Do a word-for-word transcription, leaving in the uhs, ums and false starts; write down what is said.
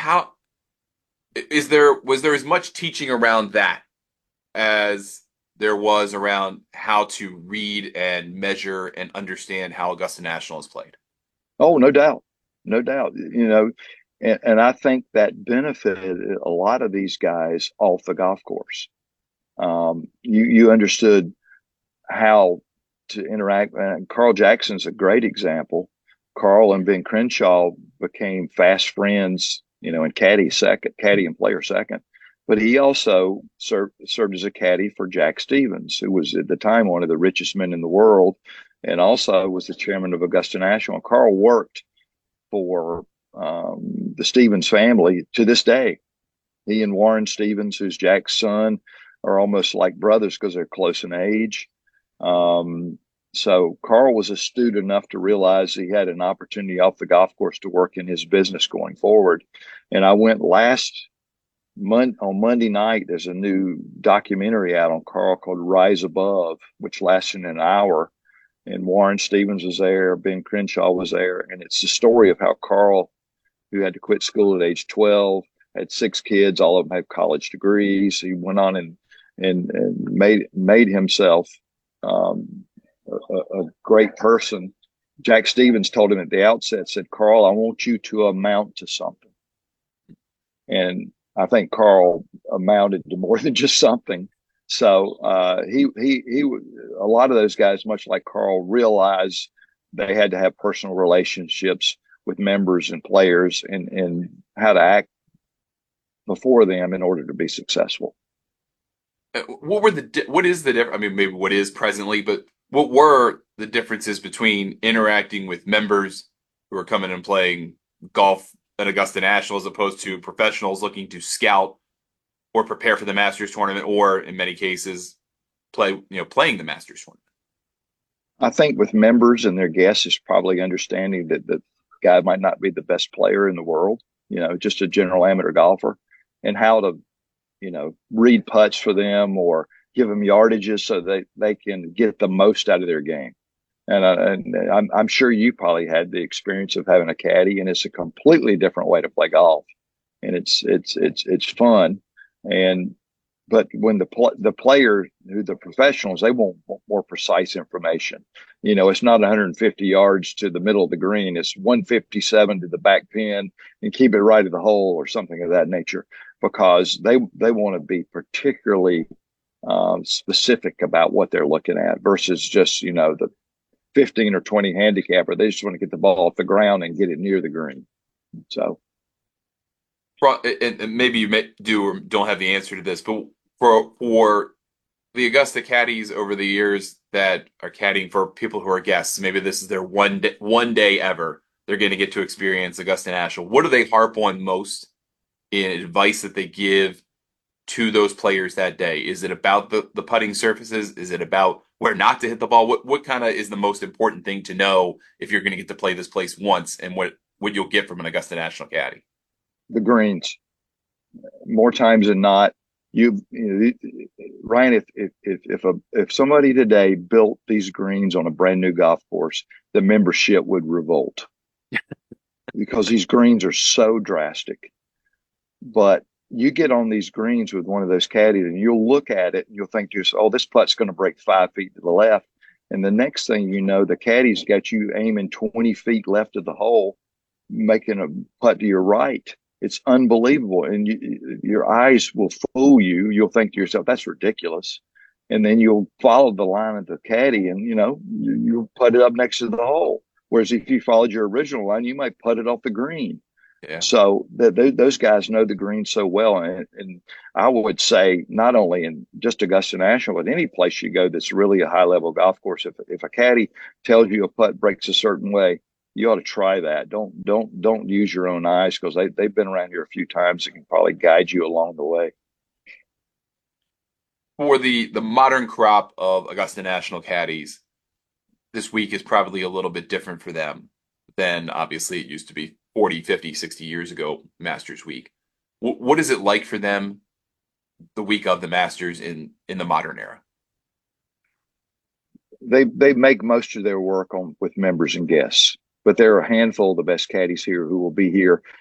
how is there was there as much teaching around that as there was around how to read and measure and understand how Augusta National is played? Oh, no doubt. No doubt. You know, and, and I think that benefited a lot of these guys off the golf course. Um, you you understood how to interact. And Carl Jackson's a great example. Carl and Ben Crenshaw became fast friends, you know, and caddy second, caddy and player second. But he also served served as a caddy for Jack Stevens, who was at the time one of the richest men in the world, and also was the chairman of Augusta National. Carl worked for um, the Stevens family to this day. He and Warren Stevens, who's Jack's son, are almost like brothers because they're close in age. Um, so Carl was astute enough to realize he had an opportunity off the golf course to work in his business going forward. And I went last Mon- on Monday night. There's a new documentary out on Carl called Rise Above, which lasted an hour. And Warren Stevens was there, Ben Crenshaw was there, and it's the story of how Carl, who had to quit school at age twelve, had six kids, all of them have college degrees. He went on and and, and made made himself um, a, a great person. Jack Stevens told him at the outset, said, "Carl, I want you to amount to something." And I think Carl amounted to more than just something. So uh, he he he a lot of those guys, much like Carl, realized they had to have personal relationships with members and players, and and how to act before them in order to be successful. Uh, What were the what is the difference? I mean, maybe what is presently, but what were the differences between interacting with members who are coming and playing golf at Augusta National as opposed to professionals looking to scout or prepare for the Masters tournament, or in many cases, play you know playing the Masters tournament? I think with members and their guests is probably understanding that the guy might not be the best player in the world, you know, just a general amateur golfer, and how to, you know, read putts for them or give them yardages so that they can get the most out of their game. And, uh, and I'm, I'm sure you probably had the experience of having a caddy, and it's a completely different way to play golf, and it's it's it's it's fun. And but when the pl- the player who the professionals, they want more precise information. You know, it's not one hundred fifty yards to the middle of the green; it's one fifty-seven to the back pin, and keep it right at the hole or something of that nature, because they they want to be particularly um, specific about what they're looking at versus just, you know, the fifteen or twenty handicapper. They just want to get the ball off the ground and get it near the green. So And maybe you may do or don't have the answer to this, but for for the Augusta caddies over the years that are caddying for people who are guests, maybe this is their one day, one day ever they're going to get to experience Augusta National. What do they harp on most in advice that they give to those players that day? Is it about the, the putting surfaces? Is it about where not to hit the ball? What what kind of is the most important thing to know if you're going to get to play this place once, and what what you'll get from an Augusta National caddy? the greens, more times than not, you, you know, Ryan, if if if if, a, if somebody today built these greens on a brand new golf course, the membership would revolt because these greens are so drastic. But you get on these greens with one of those caddies, and you'll look at it and you'll think to yourself, "Oh, this putt's going to break five feet to the left." And the next thing you know, the caddy's got you aiming twenty feet left of the hole, making a putt to your right. It's unbelievable. And you, your eyes will fool you. You'll think to yourself, "That's ridiculous." And then you'll follow the line of the caddy, and, you know, you, you'll put it up next to the hole. Whereas if you followed your original line, you might put it off the green. Yeah. So the, the, those guys know the green so well. And, and I would say not only in just Augusta National, but any place you go that's really a high level golf course, if, if a caddy tells you a putt breaks a certain way, you ought to try that. Don't don't don't use your own eyes, because they, they've been around here a few times and can probably guide you along the way. For the the modern crop of Augusta National caddies, this week is probably a little bit different for them than obviously it used to be forty, fifty, sixty years ago, Masters week. W- what is it like for them the week of the Masters in in the modern era? They they make most of their work on with members and guests, but there are a handful of the best caddies here who will be here